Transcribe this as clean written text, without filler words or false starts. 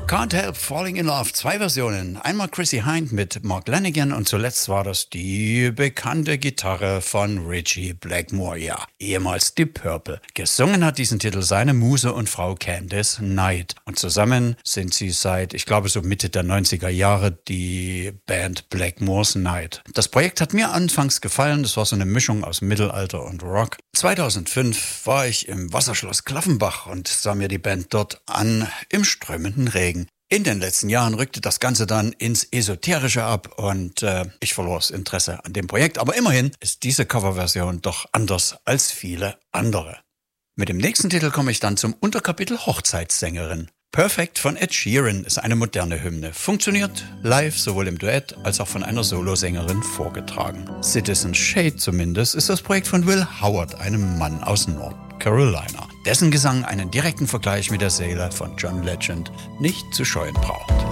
Can't Help Falling in Love, 2 Versionen. Einmal Chrissie Hynde mit Mark Lanegan und zuletzt war das die bekannte Gitarre von Ritchie Blackmore, ja, ehemals Deep Purple. Gesungen hat diesen Titel seine Muse und Frau Candice Night. Und zusammen sind sie seit, ich glaube so Mitte der 90er Jahre, die Band Blackmore's Night. Das Projekt hat mir anfangs gefallen, das war so eine Mischung aus Mittelalter und Rock. 2005 war ich im Wasserschloss Klaffenbach und sah mir die Band dort an im strömenden Regen. In den letzten Jahren rückte das Ganze dann ins Esoterische ab und ich verlor das Interesse an dem Projekt. Aber immerhin ist diese Coverversion doch anders als viele andere. Mit dem nächsten Titel komme ich dann zum Unterkapitel Hochzeitssängerin. Perfect von Ed Sheeran ist eine moderne Hymne. Funktioniert live sowohl im Duett als auch von einer Solosängerin vorgetragen. Citizen Shade zumindest ist das Projekt von Will Howard, einem Mann aus North Carolina, dessen Gesang einen direkten Vergleich mit der Seele von John Legend nicht zu scheuen braucht.